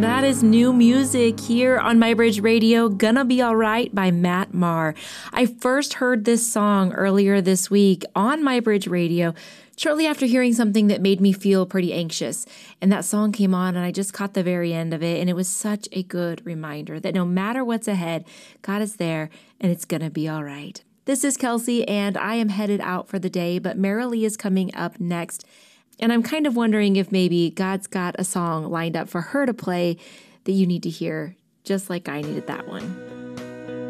That is new music here on MyBridge Radio, Gonna Be Alright by Matt Maher. I first heard this song earlier this week on MyBridge Radio, shortly after hearing something that made me feel pretty anxious. And that song came on and I just caught the very end of it. And it was such a good reminder that no matter what's ahead, God is there and it's gonna be all right. This is Kelsey and I am headed out for the day, but Marilee is coming up next. And I'm kind of wondering if maybe God's got a song lined up for her to play that you need to hear, just like I needed that one.